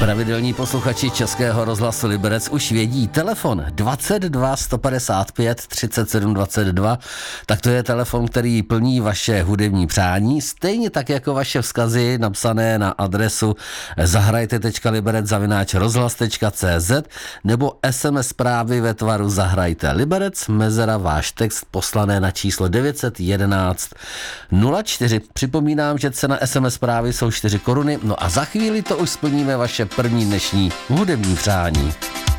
Pravidelní posluchači Českého rozhlasu Liberec už vědí, telefon 22 155 37 22, tak to je telefon, který plní vaše hudební přání, stejně tak jako vaše vzkazy napsané na adresu zahrajte.liberec@rozhlas.cz nebo SMS zprávy ve tvaru Zahrajte Liberec, mezera váš text poslané na číslo 911 04. Připomínám, že cena SMS zprávy jsou 4 koruny, no a za chvíli to už splníme vaše první dnešní hudební přání.